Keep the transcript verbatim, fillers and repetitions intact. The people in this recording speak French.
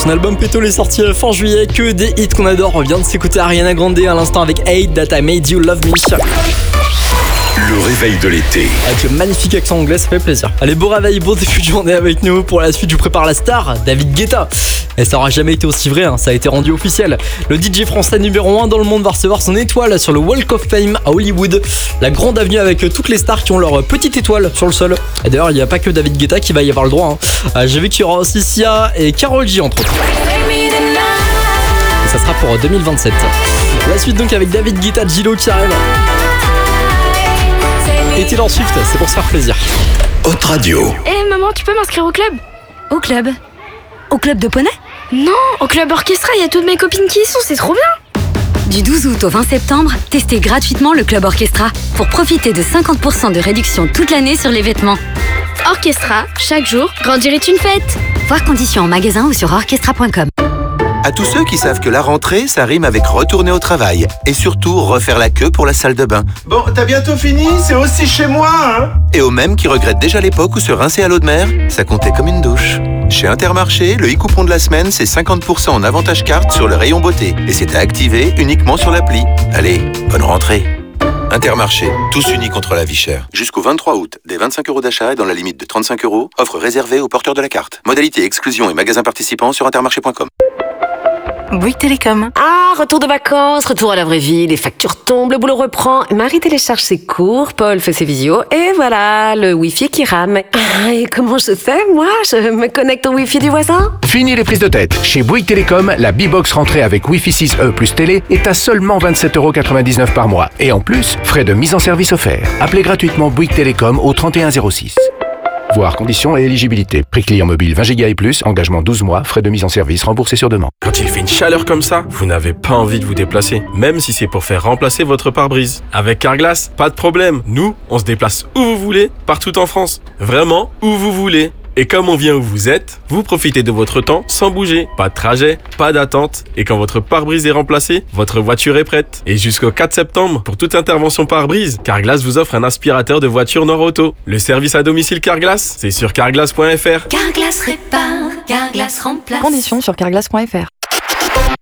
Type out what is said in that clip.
Son album Pétole est sorti fin juillet, que des hits qu'on adore. On vient de s'écouter Ariana Grande à l'instant avec Hate That I Made You Love Me. Le réveil de l'été. Avec le magnifique accent anglais, ça fait plaisir. Allez, beau réveil, bon début de journée avec nous. Pour la suite, je vous prépare la star, David Guetta. Et ça aura jamais été aussi vrai, hein, ça a été rendu officiel. Le D J français numéro un dans le monde va recevoir son étoile sur le Walk of Fame à Hollywood. La grande avenue avec toutes les stars qui ont leur petite étoile sur le sol. Et d'ailleurs, il n'y a pas que David Guetta qui va y avoir le droit. Hein. Euh, J'ai vu qu'il y aura aussi Sia et Karol G entre autres. Et ça sera pour deux mille vingt-sept. La suite donc avec David Guetta, Gilo qui arrive. Et Taylor Swift, c'est pour se faire plaisir. Hot Radio. Eh hey, maman, tu peux m'inscrire au club? Au club? Au club de poney? Non, au club orchestra, il y a toutes mes copines qui y sont, c'est trop bien. Du douze août au vingt septembre, testez gratuitement le club orchestra pour profiter de cinquante pour cent de réduction toute l'année sur les vêtements. Orchestra, chaque jour, grandir est une fête. Voir conditions en magasin ou sur orchestra point com. À tous ceux qui savent que la rentrée, ça rime avec retourner au travail. Et surtout, refaire la queue pour la salle de bain. Bon, t'as bientôt fini? C'est aussi chez moi, hein? Et aux mêmes qui regrettent déjà l'époque où se rincer à l'eau de mer, ça comptait comme une douche. Chez Intermarché, le e-coupon de la semaine, c'est cinquante pour cent en avantage carte sur le rayon beauté. Et c'est à activer uniquement sur l'appli. Allez, bonne rentrée. Intermarché, tous unis contre la vie chère. Jusqu'au vingt-trois août, des vingt-cinq euros d'achat et dans la limite de trente-cinq euros, offre réservée aux porteurs de la carte. Modalité exclusion et magasins participants sur intermarché point com. Bouygues Télécom. Ah, retour de vacances, retour à la vraie vie, les factures tombent, le boulot reprend, Marie télécharge ses cours, Paul fait ses visios, et voilà, le Wi-Fi qui rame. Ah, et comment je fais, moi? Je me connecte au Wi-Fi du voisin? Fini les prises de tête. Chez Bouygues Télécom, la B-Box rentrée avec Wi-Fi six E plus télé est à seulement vingt-sept euros quatre-vingt-dix-neuf par mois. Et en plus, frais de mise en service offerts. Appelez gratuitement Bouygues Télécom au trente et un zéro six. Voir conditions et éligibilité. Prix client mobile vingt giga et plus, engagement douze mois, frais de mise en service remboursés sur demande. Quand il fait une chaleur comme ça, vous n'avez pas envie de vous déplacer, même si c'est pour faire remplacer votre pare-brise. Avec Carglass, pas de problème. Nous, on se déplace où vous voulez, partout en France. Vraiment, où vous voulez. Et comme on vient où vous êtes, vous profitez de votre temps sans bouger. Pas de trajet, pas d'attente. Et quand votre pare-brise est remplacé, votre voiture est prête. Et jusqu'au quatre septembre, pour toute intervention pare-brise, Carglass vous offre un aspirateur de voiture Nord-Auto. Le service à domicile Carglass, c'est sur carglass point f r. Carglass répare, Carglass remplace. Conditions sur carglass point f r.